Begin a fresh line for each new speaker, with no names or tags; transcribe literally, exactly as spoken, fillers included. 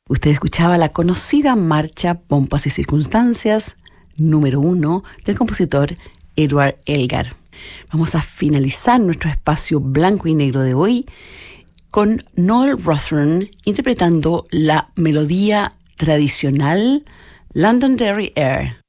Usted escuchaba la conocida marcha Pompas y Circunstancias, número uno, del compositor Edward Elgar. Vamos a finalizar nuestro espacio blanco y negro de hoy con Noel Rothern interpretando la melodía tradicional Londonderry Air.